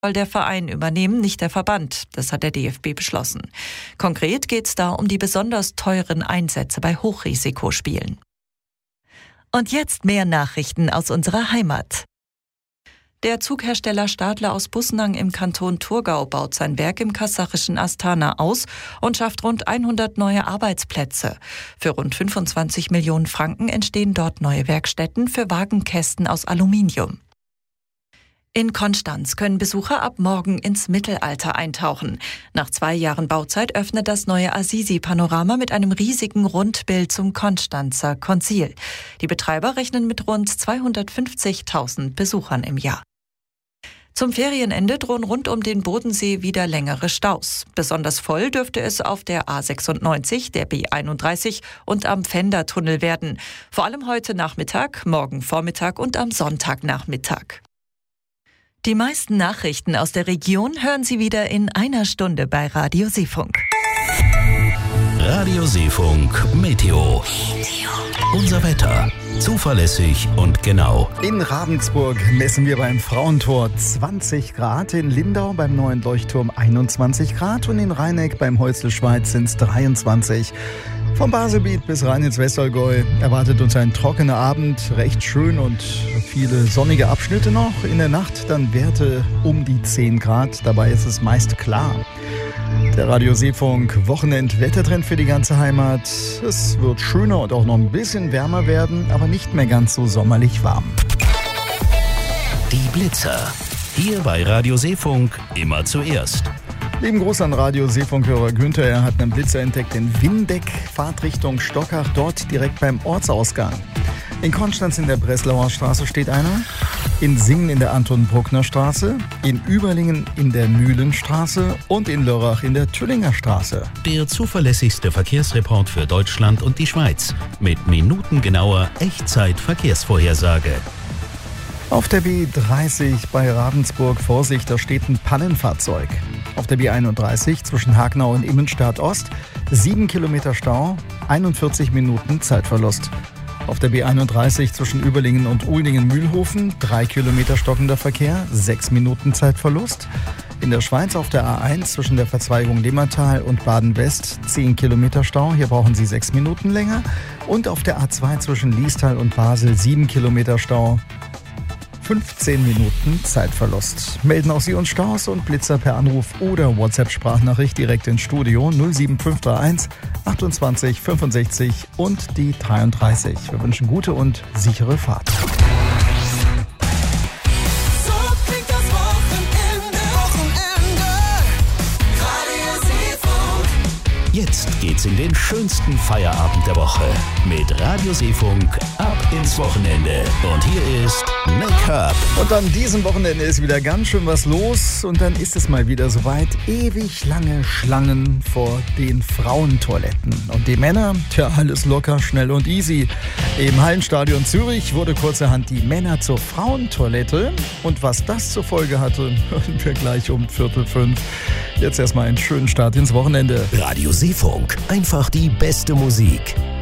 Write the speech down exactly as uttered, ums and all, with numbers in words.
soll der Verein übernehmen, nicht der Verband. Das hat der D F B beschlossen. Konkret geht es da um die besonders teuren Einsätze bei Hochrisikospielen. Und jetzt mehr Nachrichten aus unserer Heimat. Der Zughersteller Stadler aus Bussnang im Kanton Thurgau baut sein Werk im kasachischen Astana aus und schafft rund hundert neue Arbeitsplätze. Für rund fünfundzwanzig Millionen Franken entstehen dort neue Werkstätten für Wagenkästen aus Aluminium. In Konstanz können Besucher ab morgen ins Mittelalter eintauchen. Nach zwei Jahren Bauzeit öffnet das neue Assisi-Panorama mit einem riesigen Rundbild zum Konstanzer Konzil. Die Betreiber rechnen mit rund zweihundertfünfzigtausend Besuchern im Jahr. Zum Ferienende drohen rund um den Bodensee wieder längere Staus. Besonders voll dürfte es auf der A sechsundneunzig, der B einunddreißig und am Pfändertunnel werden. Vor allem heute Nachmittag, morgen Vormittag und am Sonntagnachmittag. Die meisten Nachrichten aus der Region hören Sie wieder in einer Stunde bei Radio Seefunk. Radio Seefunk Meteo. Unser Wetter. Zuverlässig und genau. In Ravensburg messen wir beim Frauentor zwanzig Grad, in Lindau beim neuen Leuchtturm einundzwanzig Grad und in Rheineck beim Häusle-Schweiz sind es dreiundzwanzig. Vom Baselbiet bis rein ins Westallgäu erwartet uns ein trockener Abend, recht schön und viele sonnige Abschnitte noch. In der Nacht dann Werte um die zehn Grad, dabei ist es meist klar. Der Radio Seefunk Wochenend-Wettertrend für die ganze Heimat. Es wird schöner und auch noch ein bisschen wärmer werden, aber nicht mehr ganz so sommerlich warm. Die Blitzer. Hier bei Radio Seefunk immer zuerst. Lieben Gruß an Radio Seefunk-Hörer Günther. Er hat einen Blitzer entdeckt in Windeck, Fahrtrichtung Stockach, dort direkt beim Ortsausgang. In Konstanz in der Breslauer Straße steht einer, in Singen in der Anton-Bruckner Straße, in Überlingen in der Mühlenstraße und in Lörrach in der Tüllinger Straße. Der zuverlässigste Verkehrsreport für Deutschland und die Schweiz mit minutengenauer Echtzeit-Verkehrsvorhersage. Auf der B dreißig bei Ravensburg, Vorsicht, da steht ein Pannenfahrzeug. Auf der B einunddreißig zwischen Hagenau und Immenstadt Ost, sieben Kilometer Stau, einundvierzig Minuten Zeitverlust. Auf der B einunddreißig zwischen Überlingen und Uhlingen-Mühlhofen, drei Kilometer stockender Verkehr, sechs Minuten Zeitverlust. In der Schweiz auf der A eins zwischen der Verzweigung Limmertal und Baden-West, zehn Kilometer Stau, hier brauchen Sie sechs Minuten länger. Und auf der A zwei zwischen Liestal und Basel, sieben Kilometer Stau, fünfzehn Minuten Zeitverlust. Melden auch Sie uns Staus und Blitzer per Anruf oder WhatsApp-Sprachnachricht direkt ins Studio null sieben fünf drei eins achtundzwanzig fünfundsechzig und die dreiunddreißig. Wir wünschen gute und sichere Fahrt. So klingt das Wochenende, Wochenende. Radio Seefunk. Jetzt geht's in den schönsten Feierabend der Woche mit Radio Seefunk ab ins Wochenende. Und hier ist Make-up. Und an diesem Wochenende ist wieder ganz schön was los und dann ist es mal wieder soweit. Ewig lange Schlangen vor den Frauentoiletten. Und die Männer, tja, alles locker, schnell und easy. Im Hallenstadion Zürich wurde kurzerhand die Männer zur Frauentoilette. Und was das zur Folge hatte, hören wir gleich um Viertel fünf. Jetzt erstmal einen schönen Start ins Wochenende. Radio Seefunk. Einfach die beste Musik.